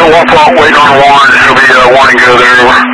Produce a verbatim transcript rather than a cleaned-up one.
one fault, waiting on the warrant. She'll be uh, wanting to go there. Over.